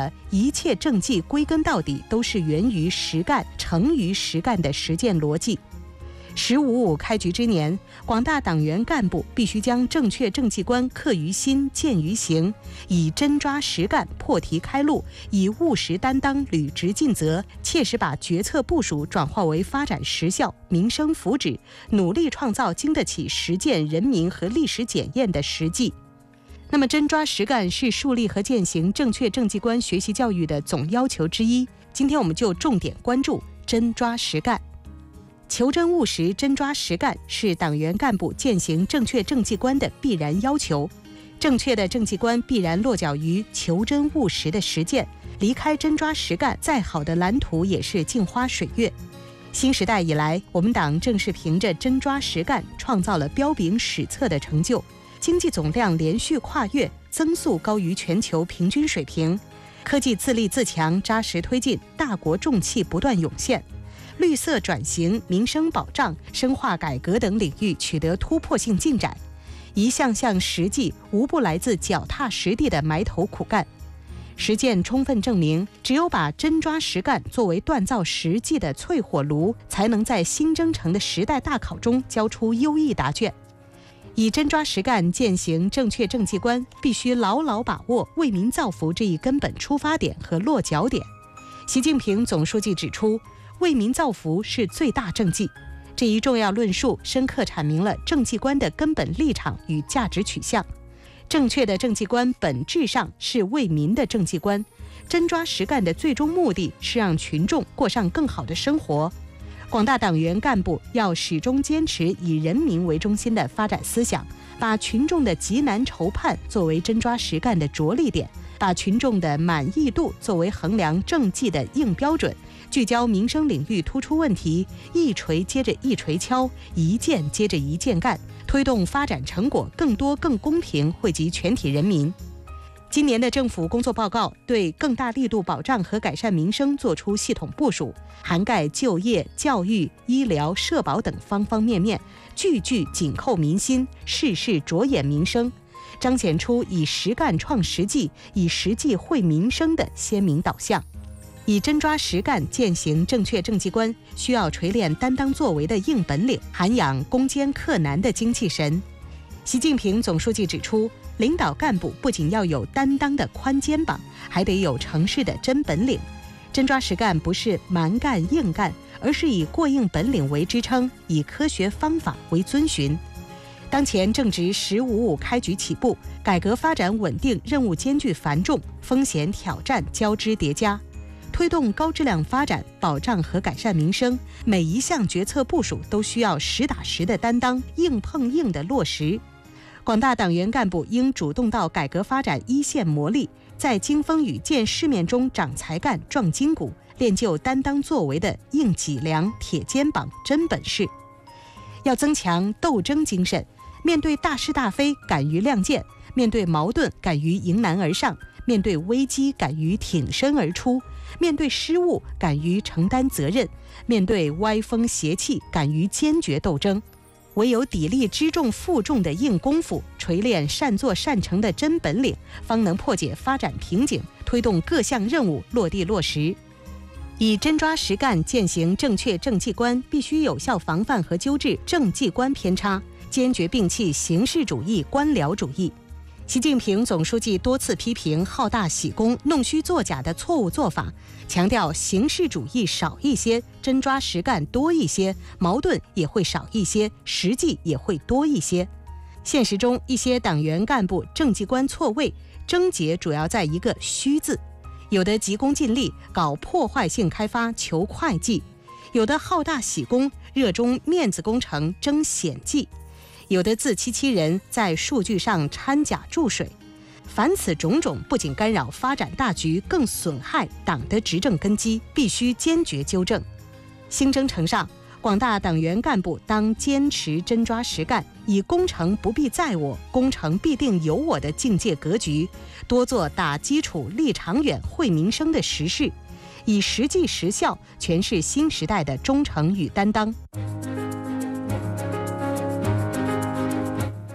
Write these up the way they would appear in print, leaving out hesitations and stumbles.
了一切政绩归根到底都是源于实干、成于实干的实践逻辑。“15.5”开局之年，广大党员干部必须将正确政绩观刻于心、践于行，以真抓实干破题开路，以务实担当履职尽责，切实把决策部署转化为发展实效、民生福祉，努力创造经得起实践人民和历史检验的实际。那么，真抓实干是树立和践行正确政绩观学习教育的总要求之一。今天我们就重点关注真抓实干。求真务实、真抓实干是党员干部践行正确政绩观的必然要求。正确的政绩观必然落脚于求真务实的实践，离开真抓实干，再好的蓝图也是镜花水月。新时代以来，我们党正是凭着真抓实干，创造了彪炳史册的成就，经济总量连续跨越，增速高于全球平均水平，科技自立自强扎实推进，大国重器不断涌现。绿色转型、民生保障、深化改革等领域取得突破性进展，一项项实绩无不来自脚踏实地的埋头苦干。实践充分证明，只有把真抓实干作为锻造实际的淬火炉，才能在新征程的时代大考中交出优异答卷。以真抓实干践行正确政绩观，必须牢牢把握为民造福这一根本出发点和落脚点。习近平总书记指出，为民造福是最大政绩。这一重要论述深刻阐明了政绩观的根本立场与价值取向。正确的政绩观本质上是为民的政绩观，真抓实干的最终目的是让群众过上更好的生活。广大党员干部要始终坚持以人民为中心的发展思想，把群众的急难愁盼作为真抓实干的着力点，把群众的满意度作为衡量政绩的硬标准，聚焦民生领域突出问题，一锤接着一锤敲，一件接着一件干，推动发展成果更多更公平惠及全体人民。今年的政府工作报告对更大力度保障和改善民生作出系统部署，涵盖就业、教育、医疗、社保等方方面面，句句紧扣民心，事事着眼民生，彰显出以实干创实际、以实际惠民生的鲜明导向。以真抓实干践行正确政绩观，需要锤炼担当作为的硬本领，涵养攻坚克难的精气神。习近平总书记指出，领导干部不仅要有担当的宽肩膀，还得有成事的真本领。真抓实干不是蛮干硬干，而是以过硬本领为支撑，以科学方法为遵循。当前正值“15.5”开局起步，改革发展稳定任务艰巨繁重，风险挑战交织叠加。推动高质量发展，保障和改善民生，每一项决策部署都需要实打实的担当，硬碰硬的落实。广大党员干部应主动到改革发展一线磨砺，在经风雨见世面中长才干、壮筋骨，练就担当作为的硬脊梁、铁肩膀、真本事。要增强斗争精神，面对大是大非敢于亮剑，面对矛盾敢于迎难而上，面对危机敢于挺身而出，面对失误敢于承担责任，面对歪风邪气敢于坚决斗争。唯有砥砺支重负重的硬功夫，锤炼善作善成的真本领，方能破解发展瓶颈，推动各项任务落地落实。以真抓实干践行正确政绩观，必须有效防范和纠治政绩观偏差，坚决摒弃形式主义、官僚主义。习近平总书记多次批评好大喜功、弄虚作假的错误做法，强调形式主义少一些，真抓实干多一些，矛盾也会少一些，实际也会多一些。现实中，一些党员干部政绩观错位，症结主要在一个虚字。有的急功近利，搞破坏性开发求快计；有的好大喜功，热衷面子工程争显绩；有的自欺欺人，在数据上掺假注水。凡此种种，不仅干扰发展大局，更损害党的执政根基，必须坚决纠正。新征程上，广大党员干部当坚持真抓实干，以工程不必在我，工程必定有我的境界格局，多做打基础、立长远、惠民生的实事，以实际实效诠释新时代的忠诚与担当。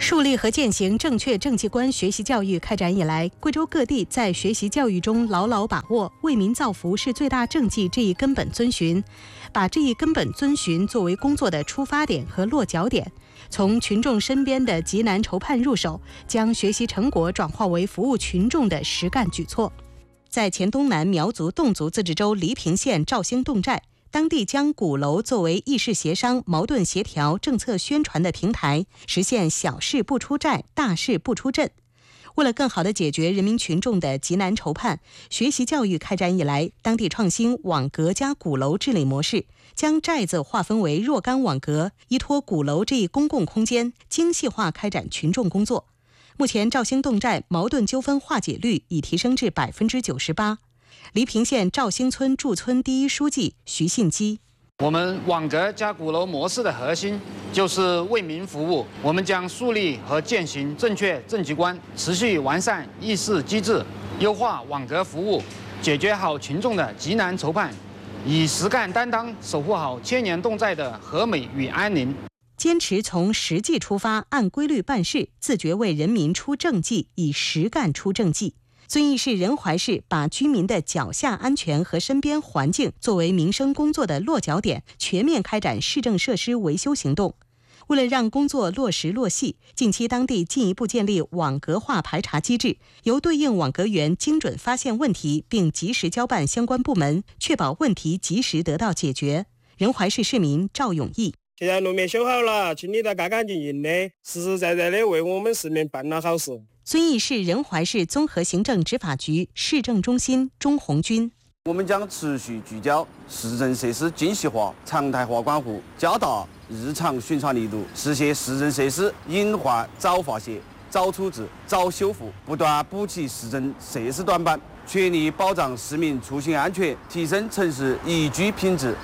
树立和践行正确政绩观学习教育开展以来，贵州各地在学习教育中牢牢把握“为民造福是最大政绩”这一根本遵循，把这一根本遵循作为工作的出发点和落脚点，从群众身边的急难筹盼入手，将学习成果转化为服务群众的实干举措。在黔东南苗族侗族自治州黎平县肇兴侗寨，当地将鼓楼作为议事协商、矛盾协调、政策宣传的平台，实现小事不出寨，大事不出镇。为了更好地解决人民群众的急难筹盼，学习教育开展以来，当地创新网格加鼓楼治理模式，将寨子划分为若干网格，依托鼓楼这一公共空间，精细化开展群众工作。目前，肇兴侗寨矛盾纠纷化解率已提升至98%。黎平县肇兴村驻村第一书记徐信基： 我们网格加鼓楼模式的核心就是为民服务。我们将树立和践行正确政绩观，持续完善议事机制，优化网格服务，解决好群众的急难筹盼，以实干担当守护好千年侗寨的和美与安宁。 坚持从实际出发，按规律办事，自觉为人民出政绩，以实干出政绩。遵义市仁怀市把居民的脚下安全和身边环境作为民生工作的落脚点，全面开展市政设施维修行动。为了让工作落实落细，近期当地进一步建立网格化排查机制，由对应网格员精准发现问题，并及时交办相关部门，确保问题及时得到解决。仁怀市市民赵永义： 现在路面修好了，清理得干干净净的，实实在在的为我们市民办了好事。 遵义市仁怀市综合行政执法局市政中心钟红军： 我们将持续聚焦市政设施精细化、常态化管护，加大日常巡查力度，实现市政设施隐患早发现、早处置、早修复，不断补齐市政设施短板，全力保障市民出行安全，提升城市宜居品质。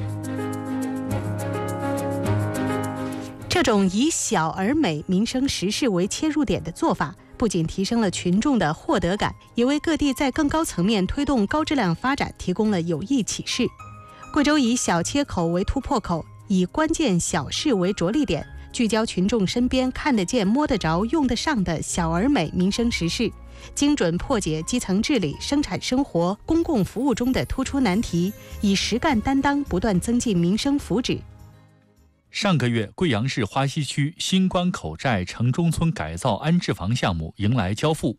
这种以小而美、民生实事为切入点的做法，不仅提升了群众的获得感，也为各地在更高层面推动高质量发展提供了有益启示。贵州以小切口为突破口，以关键小事为着力点，聚焦群众身边看得见、摸得着、用得上的小而美民生实事，精准破解基层治理、生产生活、公共服务中的突出难题，以实干担当不断增进民生福祉。 上个月，贵阳市花溪区新关口寨城中村改造安置房项目迎来交付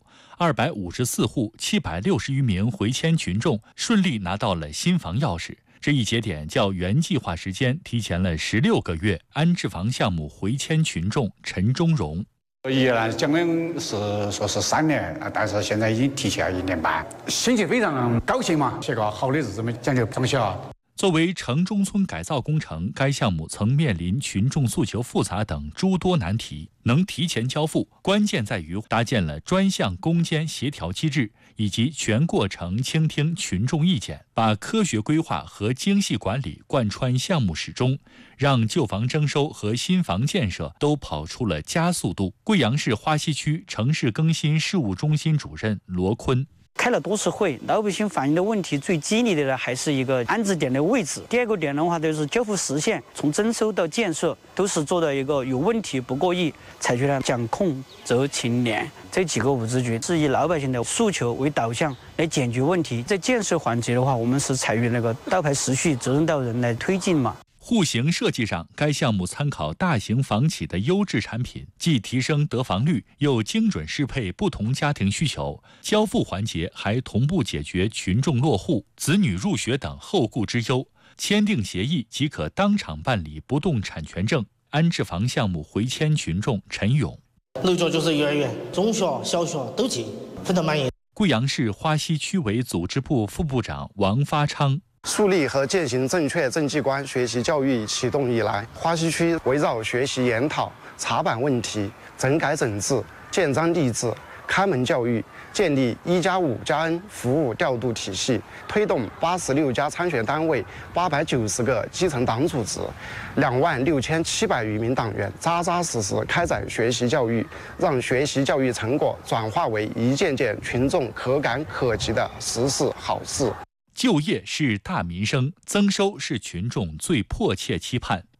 ，254户760余名回迁群众顺利拿到了新房钥匙。这一节点较原计划时间提前了16个月。安置房项目回迁群众陈忠荣： 原来讲的是说是3年，但是现在已经提前了1年半，心情非常高兴嘛，写个好的日子嘛，讲究装修。 作为城中村改造工程，该项目曾面临群众诉求复杂等诸多难题，能提前交付，关键在于搭建了专项攻坚协调机制，以及全过程倾听群众意见，把科学规划和精细管理贯穿项目始终，让旧房征收和新房建设都跑出了加速度。贵阳市花溪区城市更新事务中心主任罗坤： 开了多次会，老百姓反映的问题最激烈的呢，还是一个安置点的位置。第二个点的话，就是交付时限，从征收到建设都是做到一个有问题不过亿，采取了讲控责清廉这几个5字诀，是以老百姓的诉求为导向来解决问题。在建设环节的话，我们是采用那个倒排时序、责任到人来推进嘛。 户型设计上，该项目参考大型房企的优质产品，既提升得房率，又精准适配不同家庭需求。交付环节还同步解决群众落户、子女入学等后顾之忧，签订协议即可当场办理不动产权证。安置房项目回迁群众陈勇： 楼角就是幼儿园、中学、小学都进，非常满意。 贵阳市花溪区委组织部副部长王发昌： 树立和践行正确政绩观学习教育启动以来，花溪区围绕学习研讨、查办问题、整改整治、建章立制、开门教育，建立1+5+N 服务调度体系，推动86家参选单位、890个基层党组织、26700余名党员扎扎实实开展学习教育，让学习教育成果转化为一件件群众可感可及的实事好事。 就业是大民生，增收是群众最迫切期盼。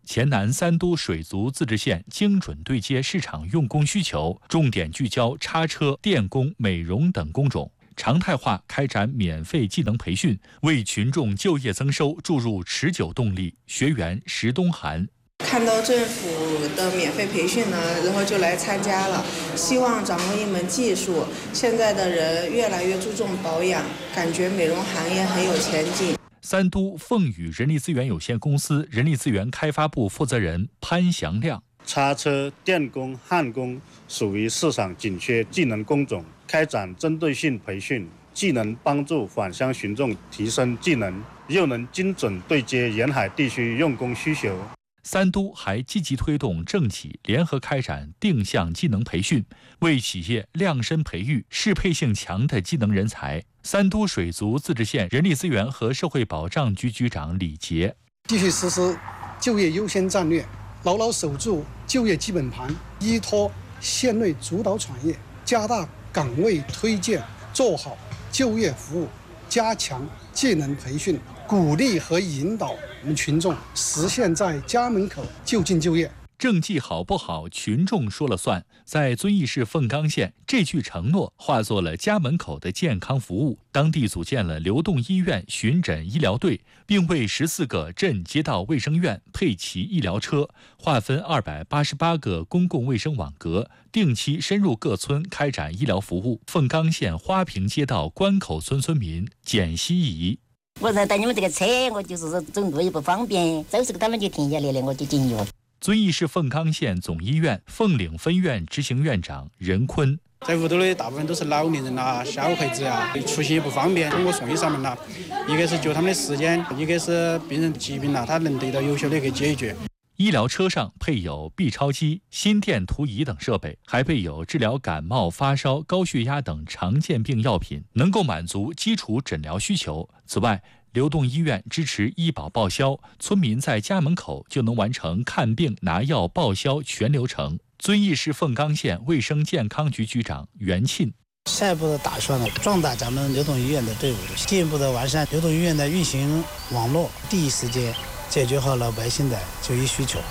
黔南3都水族自治县精准对接市场用工需求，重点聚焦叉车、电工、美容等工种，常态化开展免费技能培训，为群众就业增收注入持久动力。学员石东涵。 看到政府的免费培训呢，然后就来参加了，希望掌握一门技术。现在的人越来越注重保养，感觉美容行业很有前景。 3都凤宇人力资源有限公司人力资源开发部负责人潘祥亮： 叉车、电工、焊工属于市场紧缺技能工种，开展针对性培训，既能帮助返乡群众提升技能，又能精准对接沿海地区用工需求。 3都还积极推动政企联合开展定向技能培训，为企业量身培育适配性强的技能人才。3都水族自治县人力资源和社会保障局局长李杰： 继续实施就业优先战略，牢牢守住就业基本盘，依托县内主导产业，加大岗位推荐，做好就业服务，加强技能培训，鼓励和引导我们群众实现在家门口就近就业。 政绩好不好，群众说了算。在遵义市凤冈县，这句承诺化作了家门口的健康服务。当地组建了流动医院巡诊医疗队，并为14个镇街道卫生院配齐医疗车，划分288个公共卫生网格，定期深入各村开展医疗服务。凤冈县花坪街道关口村村民简希怡： 我在带你们这个车，我就是说走路也不方便，走时他们就停下来了，我就进药。 遵义市凤冈县总医院凤岭分院执行院长任坤： 在屋头的大部分都是老年人啦、小孩子啊，出行也不方便，通过送医上门啦，一个是救他们的时间，一个是病人疾病啦，他能得到有效的一个解决。 医疗车上配有 B 超机、心电图仪等设备，还备有治疗感冒、发烧、高血压等常见病药品，能够满足基础诊疗需求。此外，流动医院支持医保报销，村民在家门口就能完成看病、拿药、报销全流程。遵义市凤冈县卫生健康局局长袁庆： 下一步的打算呢，壮大咱们流动医院的队伍，进一步的完善流动医院的运行网络，第一时间解决好老百姓的就医需求。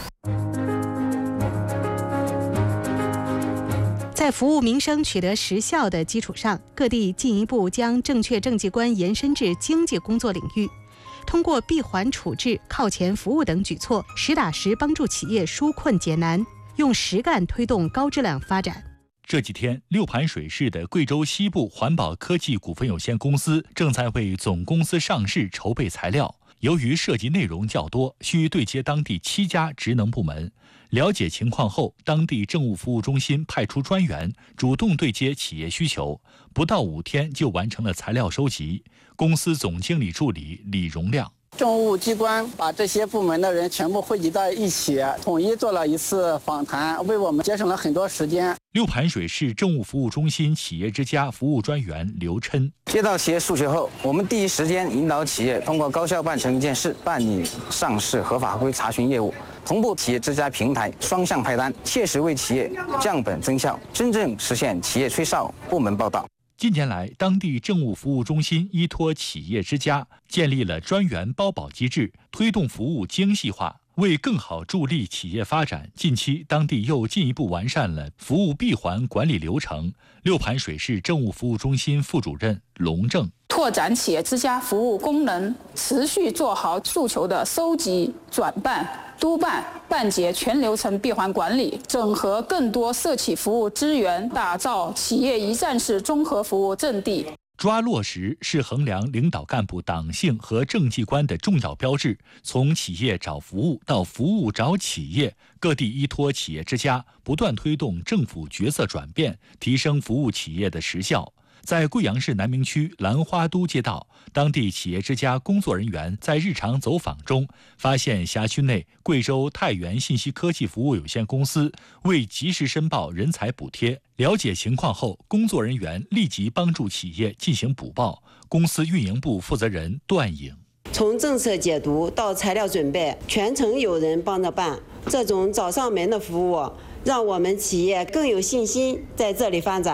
在服务民生取得实效的基础上，各地进一步将正确政绩观延伸至经济工作领域，通过闭环处置、靠前服务等举措，实打实帮助企业纾困解难，用实干推动高质量发展。 这几天，六盘水市的贵州西部环保科技股份有限公司正在为总公司上市筹备材料。由于涉及内容较多，需对接当地7家职能部门。了解情况后，当地政务服务中心派出专员主动对接企业需求，不到5天就完成了材料收集。公司总经理助理李荣亮： 政务机关把这些部门的人全部汇集到一起，统一做了一次访谈，为我们节省了很多时间。 六盘水市政务服务中心企业之家服务专员刘琛： 接到企业诉求后，我们第一时间引导企业通过高效办成一件事，办理上市合法规查询业务，同步企业之家平台双向派单，切实为企业降本增效，真正实现企业吹哨、部门报道。 近年来，当地政务服务中心依托企业之家，建立了专员包保机制，推动服务精细化，为更好助力企业发展，近期当地又进一步完善了服务闭环管理流程。六盘水市政务服务中心副主任龙正： 拓展企业之家服务功能，持续做好诉求的收集、转办、督办、办结全流程闭环管理，整合更多社企服务资源，打造企业一站式综合服务阵地。 抓落实是衡量领导干部党性和政绩观的重要标志。从企业找服务到服务找企业，各地依托企业之家，不断推动政府角色转变，提升服务企业的实效。在贵阳市南明区兰花都街道，当地企业之家工作人员在日常走访中，发现辖区内贵州太原信息科技服务有限公司未及时申报人才补贴。了解情况后，工作人员立即帮助企业进行补报。公司运营部负责人段颖： 从政策解读到材料准备，全程有人帮着办，这种找上门的服务，让我们企业更有信心在这里发展。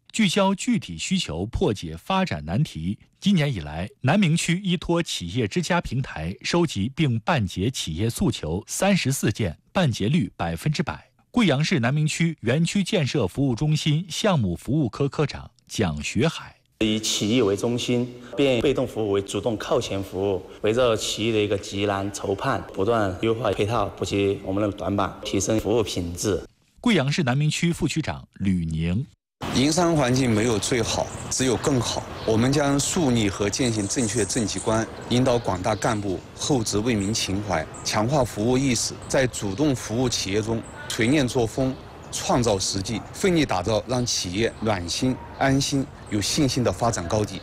聚焦具体需求，破解发展难题。今年以来，南明区依托企业之家平台收集并办结企业诉求34件，办结率100%。贵阳市南明区园区建设服务中心项目服务科科长蒋学海。 以企业为中心，变被动服务为主动靠前服务，围绕企业的一个急难筹判，不断优化配套，补齐我们的短板，提升服务品质。 贵阳市南明区副区长吕宁。 营商环境没有最好，只有更好。我们将树立和践行正确政绩观，引导广大干部厚植为民情怀，强化服务意识，在主动服务企业中锤炼作风，创造实际，奋力打造让企业暖心、安心、有信心的发展高地。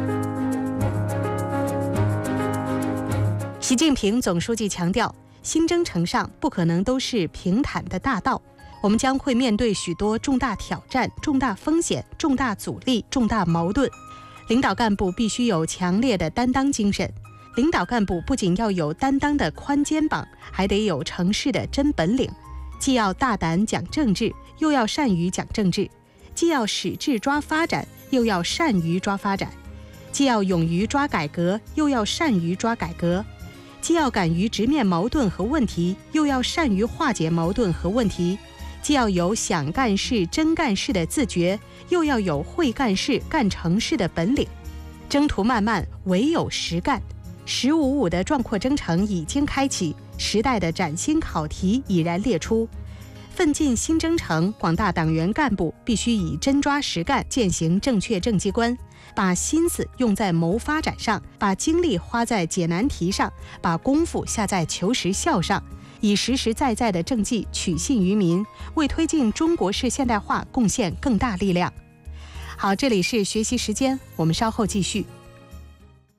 习近平总书记强调，新征程上不可能都是平坦的大道，我们将会面对许多重大挑战、重大风险、重大阻力、重大矛盾。领导干部必须有强烈的担当精神。领导干部不仅要有担当的宽肩膀，还得有成事的真本领。既要大胆讲政治，又要善于讲政治；既要使智抓发展，又要善于抓发展；既要勇于抓改革，又要善于抓改革；既要敢于直面矛盾和问题，又要善于化解矛盾和问题；既要有想干事、真干事的自觉，又要有会干事、干成事的本领。征途漫漫，唯有实干。“15·5”的壮阔征程已经开启，时代的崭新考题已然列出。奋进新征程，广大党员干部必须以真抓实干践行正确政绩观，把心思用在谋发展上，把精力花在解难题上，把功夫下在求实效上，以实实在在的政绩取信于民，为推进中国式现代化贡献更大力量。好，这里是学习时间，我们稍后继续。